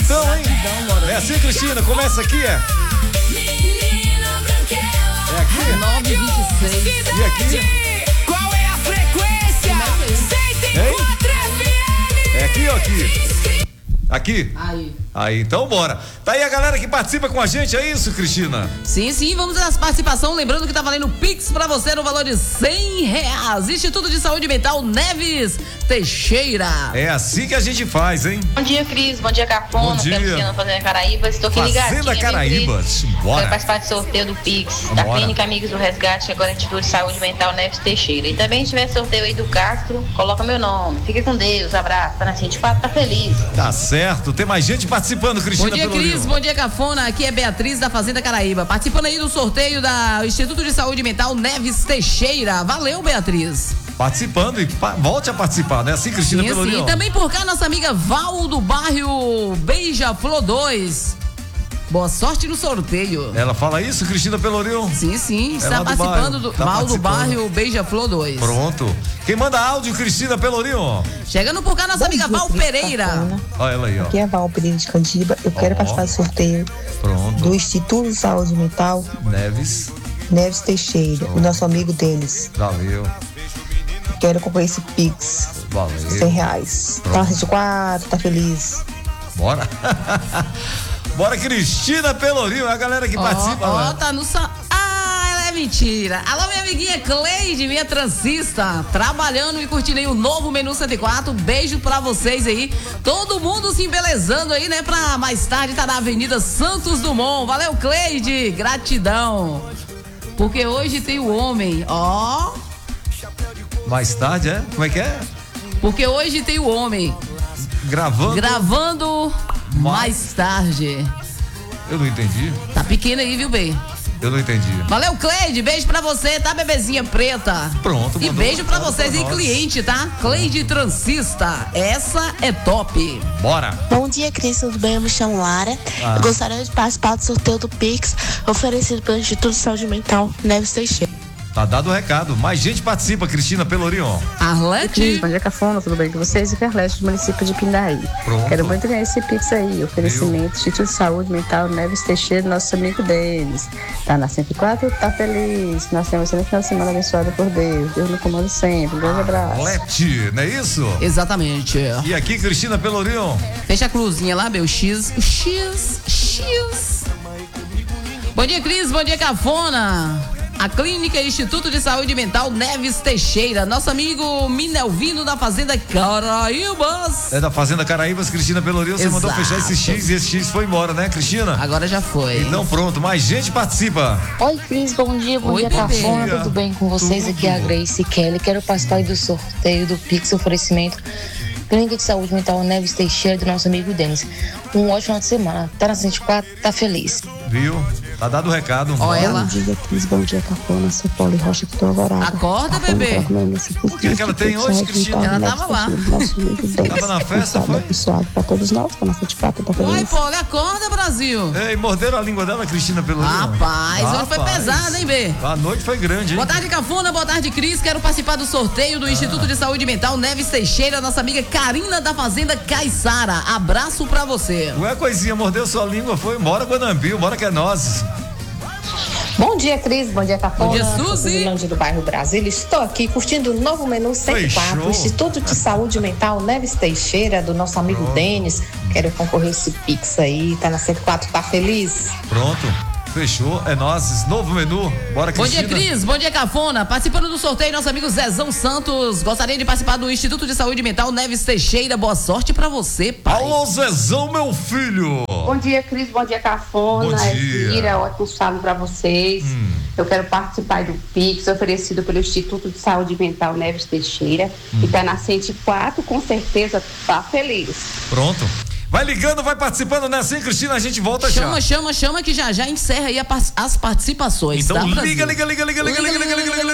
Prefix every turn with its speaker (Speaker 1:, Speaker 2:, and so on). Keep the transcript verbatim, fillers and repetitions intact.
Speaker 1: então, hein? É assim, Cristina, começa aqui, é? É aqui?
Speaker 2: nove e vinte e seis.
Speaker 1: E aqui?
Speaker 3: Qual é a frequência? cento e quatro F M.
Speaker 1: É aqui ou aqui? Aqui?
Speaker 2: Aí.
Speaker 1: Aí, então bora. Tá aí a galera que participa com a gente, é isso, Cristina?
Speaker 2: Sim, sim, vamos às participações. Lembrando que tá valendo Pix pra você no valor de cem reais. Instituto de Saúde Mental Neves Teixeira.
Speaker 1: É assim que a gente faz, hein?
Speaker 4: Bom dia, Cris. Bom dia, Cafona.
Speaker 1: Bom dia.
Speaker 4: Luciana Fazenda Caraíba. Estou aqui ligadinha.
Speaker 1: Fazenda Caraíba, bora.
Speaker 4: Quero participar do sorteio do Pix, da
Speaker 1: Bora.
Speaker 4: Clínica Amigos do Resgate, agora Instituto de Saúde Mental Neves Teixeira. E também tiver sorteio aí do Castro, coloca meu nome. Fique com Deus, abraço. Tá na cento e quatro, tá feliz.
Speaker 1: Tá certo, tem mais gente participando, Cristina.
Speaker 2: Bom dia, Cris. Bom dia, Cafona. Aqui é Beatriz da Fazenda Caraíba. Participando aí do sorteio da Instituto de Saúde Mental Neves Teixeira. Valeu, Beatriz.
Speaker 1: Participando e pa- volte a participar, né? Assim, Cristina
Speaker 2: Sim,
Speaker 1: Pelourinho.
Speaker 2: sim. E também por cá, nossa amiga Val do bairro Beija-Flor dois. Boa sorte no sorteio.
Speaker 1: Ela fala isso, Cristina Pelourinho?
Speaker 2: Sim, sim.
Speaker 1: É lá
Speaker 2: Está
Speaker 1: do
Speaker 2: participando
Speaker 1: bairro.
Speaker 2: do
Speaker 1: Tá
Speaker 2: Val do
Speaker 1: participando.
Speaker 2: bairro Beija-Flor dois.
Speaker 1: Pronto. Quem manda áudio, Cristina Pelourinho?
Speaker 2: Chegando por cá, nossa
Speaker 5: Bom
Speaker 2: amiga
Speaker 5: dia,
Speaker 2: Val
Speaker 5: Cris
Speaker 2: Pereira.
Speaker 5: Cafona.
Speaker 1: Olha ela aí, ó.
Speaker 5: Aqui é a Val Pereira de Candiba. Eu quero
Speaker 1: Ó.
Speaker 5: participar do sorteio
Speaker 1: Pronto.
Speaker 5: do Instituto de Saúde Mental
Speaker 1: Neves,
Speaker 5: Neves Teixeira, o nosso amigo Denis.
Speaker 1: valeu.
Speaker 5: Quero concorrer esse Pix,
Speaker 1: Valeu.
Speaker 5: cem reais. Tá na cento e quatro, tá feliz.
Speaker 1: Bora. Bora, Cristina Pelourinho, a galera que participa.
Speaker 2: Ó, ó,
Speaker 1: lá.
Speaker 2: tá no sa... Ah, ela é mentira. Alô, minha amiguinha Cleide, minha transista, trabalhando e curtindo aí o novo menu cento e quatro. Beijo pra vocês aí. Todo mundo se embelezando aí, né? Pra mais tarde tá na Avenida Santos Dumont. Valeu, Cleide. Gratidão. Porque hoje tem o homem, ó.
Speaker 1: Mais tarde, é? Como é que é?
Speaker 2: Porque hoje tem o homem
Speaker 1: Gravando?
Speaker 2: gravando mais tarde.
Speaker 1: Eu não entendi.
Speaker 2: Tá pequeno aí, viu, bem?
Speaker 1: Eu não entendi.
Speaker 2: Valeu, Cleide. Beijo pra você, tá, bebezinha preta?
Speaker 1: Pronto,
Speaker 2: E
Speaker 1: mandou
Speaker 2: beijo pra
Speaker 1: mensagem
Speaker 2: vocês
Speaker 1: pra
Speaker 2: e
Speaker 1: nós.
Speaker 2: cliente, tá? Cleide Transista. Essa é top.
Speaker 1: Bora.
Speaker 6: Bom dia, Cris, tudo bem? Eu me chamo Lara.
Speaker 1: Ah.
Speaker 6: Eu gostaria de participar do sorteio do Pix oferecido pelo Instituto de Saúde Mental Neves Teixeira.
Speaker 1: Tá dado o recado. Mais gente participa, Cristina Pelourinho.
Speaker 2: Arlete.
Speaker 7: Bom dia, Cafona, tudo bem com vocês? E Carlete, do município de Pindaí.
Speaker 1: Pronto.
Speaker 7: Quero muito ganhar esse Pix aí. Oferecimento Instituto de Saúde Mental Neves Teixeira, nosso amigo Denis. Tá na cento e quatro, tá feliz. Nós temos um final de semana abençoado por Deus. Deus no comando sempre. Um grande abraço.
Speaker 1: Lete, não é isso?
Speaker 2: Exatamente.
Speaker 1: E aqui, Cristina Pelourinho.
Speaker 2: Fecha a cruzinha lá, meu X. O X. X. Bom dia, Cris. Bom dia, Cafona. A Clínica Instituto de Saúde Mental Neves Teixeira. Nosso amigo Minelvino da Fazenda Caraíbas.
Speaker 1: É da Fazenda Caraíbas, Cristina Pelourinho. Você
Speaker 2: Exato.
Speaker 1: mandou fechar esse X e esse X foi embora, né, Cristina?
Speaker 2: Agora já foi.
Speaker 1: Então pronto, mais gente participa.
Speaker 8: Oi, Cris, bom dia, bom
Speaker 2: Oi,
Speaker 8: dia,
Speaker 2: bebê.
Speaker 8: Cafona,
Speaker 1: Dia.
Speaker 8: tudo bem com vocês?
Speaker 1: Tudo.
Speaker 8: Aqui é a Grace Kelly, quero participar aí do sorteio do Pix oferecimento Clínica de Saúde Mental Neves Teixeira, do nosso amigo Denis. Um ótimo final de semana, tá na cento e quatro, tá feliz.
Speaker 1: Viu? Tá dado o recado.
Speaker 2: Ó, ela.
Speaker 5: Bom dia, Cris. Bom dia, Cafona. Sou Paulo Rocha, que tô alvorada.
Speaker 2: Acorda, bebê.
Speaker 1: O que que ela tem hoje, Cristina?
Speaker 2: Ela tava lá.
Speaker 1: Tava na festa, foi?
Speaker 5: Abençoado pra todos nós, tá na cento e quatro, tá
Speaker 2: Oi,
Speaker 5: feliz.
Speaker 2: Poli, acorda, Brasil.
Speaker 1: Ei, morderam a língua dela, Cristina Pelourinho.
Speaker 2: Rapaz, hoje foi
Speaker 1: Rapaz.
Speaker 2: pesado, hein, B?
Speaker 1: A noite foi grande, hein?
Speaker 2: Boa tarde, Cafona. Boa tarde, Cris. Quero participar do sorteio do Instituto de Saúde Mental Neves Teixeira, nossa amiga Karina da Fazenda Caiçara. Abraço pra você.
Speaker 1: Ué, coisinha, mordeu sua língua, foi embora, Guanambi, bora que é nós.
Speaker 9: Bom dia, Cris. Bom dia, Cafona.
Speaker 2: Bom dia,
Speaker 9: Sou
Speaker 2: Suzy.
Speaker 9: Suzilândia do bairro Brasília. Estou aqui curtindo o novo menu cento e quatro,
Speaker 1: Fechou.
Speaker 9: Instituto de Saúde Mental Neves Teixeira, do nosso amigo
Speaker 1: Pronto.
Speaker 9: Denis. Quero concorrer esse Pix aí. Tá na cento e quatro, tá feliz?
Speaker 1: Pronto, fechou, é nós, novo menu, bora,
Speaker 2: Bom
Speaker 1: Cristina.
Speaker 2: dia, Cris. Bom dia, Cafona. Participando do sorteio, nosso amigo Zezão Santos. Gostaria de participar do Instituto de Saúde Mental Neves Teixeira. Boa sorte pra você, pai.
Speaker 1: Alô, Zezão, meu filho.
Speaker 10: Bom dia, Cris. Bom dia, Cafona.
Speaker 1: Bom dia.
Speaker 10: Elvira, ótimo sábado para vocês.
Speaker 1: Hum.
Speaker 10: Eu quero participar do Pix oferecido pelo Instituto de Saúde Mental Neves Teixeira. Que está na cento e quatro, com certeza tá feliz.
Speaker 1: Pronto. Vai ligando, vai participando, né? Assim, Cristina, a gente volta
Speaker 2: Chama,
Speaker 1: já.
Speaker 2: chama, chama que já já encerra aí a par- as participações,
Speaker 1: Então
Speaker 2: tá, Brasil?
Speaker 1: liga, liga, liga, liga, liga, liga, liga, liga, liga, liga.